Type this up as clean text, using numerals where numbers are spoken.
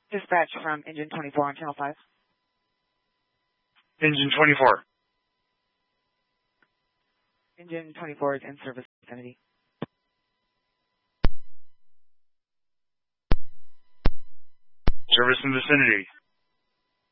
Dispatch from Engine 24 on Channel 5. Engine 24. Engine 24 is in service vicinity. Service in vicinity.